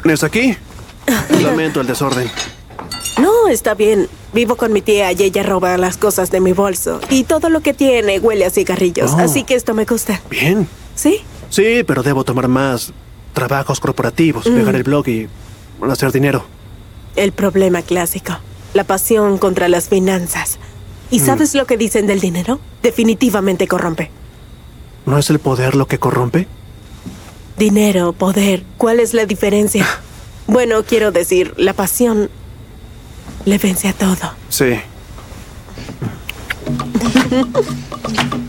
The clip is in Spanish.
¿Es aquí? Lamento el desorden. No, está bien. Vivo con mi tía y ella roba las cosas de mi bolso. Y todo lo que tiene huele a cigarrillos. Oh. Así que esto me gusta. Bien. ¿Sí? Sí, pero debo tomar más trabajos corporativos, dejar el blog y hacer dinero. El problema clásico. La pasión contra las finanzas. ¿Y sabes lo que dicen del dinero? Definitivamente corrompe. ¿No es el poder lo que corrompe? Dinero, poder. ¿Cuál es la diferencia? Bueno, quiero decir, la pasión le vence a todo. Sí.